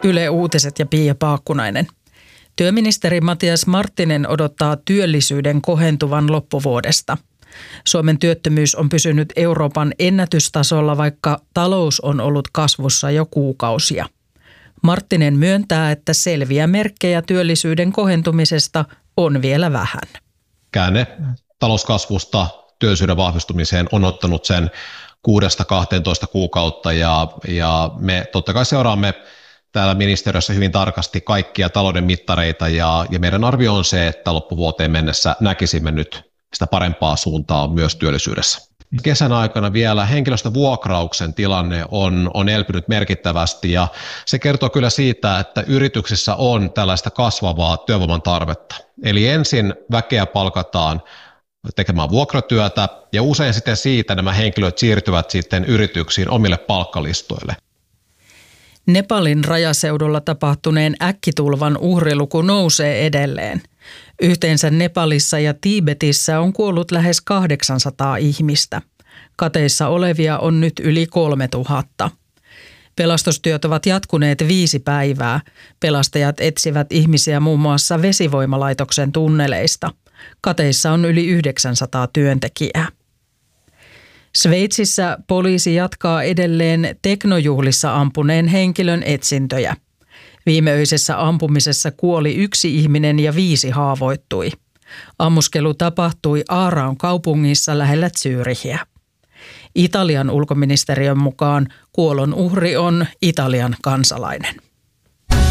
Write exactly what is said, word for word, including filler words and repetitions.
Yle Uutiset ja Pia Paakkunainen. Työministeri Matias Marttinen odottaa työllisyyden kohentuvan loppuvuodesta. Suomen työttömyys on pysynyt Euroopan ennätystasolla, vaikka talous on ollut kasvussa jo kuukausia. Marttinen myöntää, että selviä merkkejä työllisyyden kohentumisesta on vielä vähän. Käänne talouskasvusta työllisyyden vahvistumiseen on ottanut sen kuudesta kahteentoista kuukautta ja, ja me totta kai seuraamme täällä ministeriössä hyvin tarkasti kaikkia talouden mittareita ja, ja meidän arvio on se, että loppuvuoteen mennessä näkisimme nyt sitä parempaa suuntaa myös työllisyydessä. Kesän aikana vielä henkilöstövuokrauksen tilanne on, on elpynyt merkittävästi ja se kertoo kyllä siitä, että yrityksissä on tällaista kasvavaa työvoiman tarvetta. Eli ensin väkeä palkataan tekemään vuokratyötä ja usein sitten siitä nämä henkilöt siirtyvät sitten yrityksiin omille palkkalistoille. Nepalin rajaseudulla tapahtuneen äkkitulvan uhriluku nousee edelleen. Yhteensä Nepalissa ja Tiibetissä on kuollut lähes kahdeksansataa ihmistä. Kateissa olevia on nyt yli kolmetuhatta. Pelastustyöt ovat jatkuneet viisi päivää. Pelastajat etsivät ihmisiä muun muassa vesivoimalaitoksen tunneleista. Kateissa on yli yhdeksänsataa työntekijää. Sveitsissä poliisi jatkaa edelleen teknojuhlissa ampuneen henkilön etsintöjä. Viimeöisessä ampumisessa kuoli yksi ihminen ja viisi haavoittui. Ammuskelu tapahtui Aaraun kaupungissa lähellä Zürichiä. Italian ulkoministeriön mukaan kuolon uhri on Italian kansalainen.